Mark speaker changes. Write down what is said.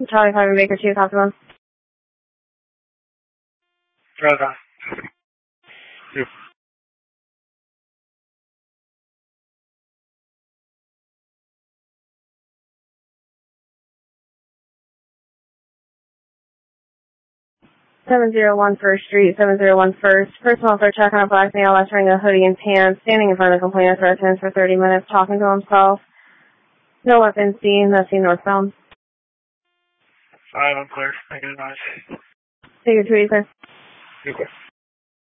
Speaker 1: Charlie 5 and Baker 2, talk to them.
Speaker 2: Right on. Yep.
Speaker 1: First Street, 701 First. Person officer checking on a black male, wearing a hoodie and pants, standing in front of the complainant's residence for 30 minutes, talking to himself. No weapons seen, that's seen northbound.
Speaker 2: 5, I'm clear. Make it nice.
Speaker 1: Figure 2, clear.
Speaker 2: You're clear.